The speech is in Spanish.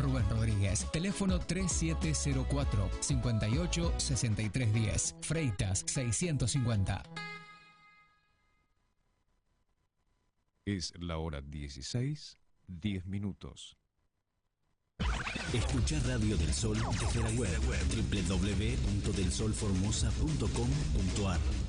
Rubén Rodríguez. Teléfono 3704 58 63 10. Freitas 650. Es la hora 16, 10 minutos. Escucha Radio del Sol desde la web www.delsolformosa.com.ar.